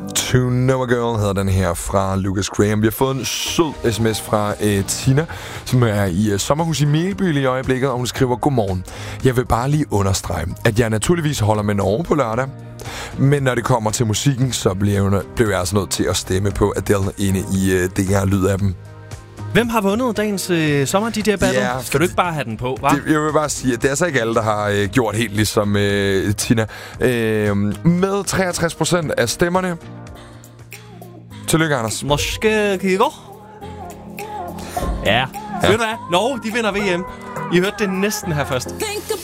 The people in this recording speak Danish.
To Know a Girl hedder den her fra Lucas Graham. Vi har fået en sød sms fra Tina, som er i sommerhus i Melby i øjeblikket, og hun skriver: Godmorgen. Jeg vil bare lige understrege, at jeg naturligvis holder med Norge på lørdag. Men når det kommer til musikken, så blev jeg altså nødt til at stemme på Adele inde i det her lyd af dem. Hvem har vundet dagens sommer DJ Battle? Ja, skal du ikke bare have den på, hva'? Jeg vil bare sige, at det er altså ikke alle, der har gjort helt ligesom Tina. Med 63% af stemmerne. Tillykke, Anders. Måske kan I gå? Ja. Ved du hvad? Norge, de vinder VM. I hørte det næsten her først.